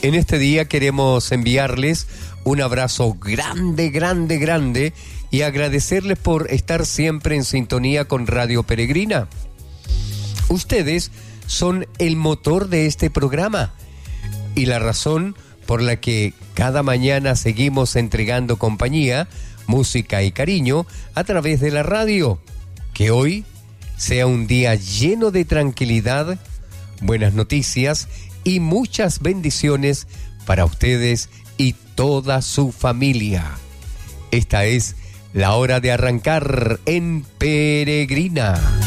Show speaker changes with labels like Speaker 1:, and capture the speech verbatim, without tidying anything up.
Speaker 1: En este día queremos enviarles un abrazo grande, grande, grande y agradecerles por estar siempre en sintonía con Radio Peregrina. Ustedes son el motor de este programa y la razón por la que cada mañana seguimos entregando compañía, música y cariño a través de la radio. Que hoy sea un día lleno de tranquilidad, buenas noticias y muchas bendiciones para ustedes y toda su familia. Esta es la hora de arrancar en Peregrina.